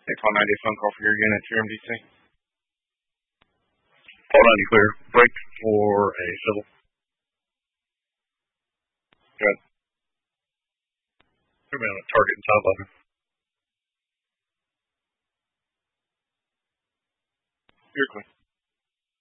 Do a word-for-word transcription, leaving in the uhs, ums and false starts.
Hey, Paul ninety, phone call for your unit, your M D C. Paul ninety clear. Break for a civil. Good. Put me on a target in South London. You're clear.